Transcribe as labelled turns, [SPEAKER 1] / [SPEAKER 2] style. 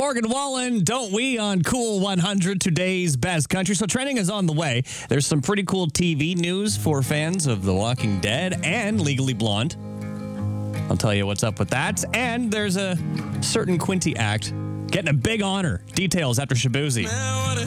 [SPEAKER 1] Morgan Wallen, don't we, on Cool 100, today's best country. So trending is on the way. There's some pretty cool TV news for fans of The Walking Dead and Legally Blonde. I'll tell you what's up with that. And there's a certain Quinty act getting a big honor. Details after Shabuzi.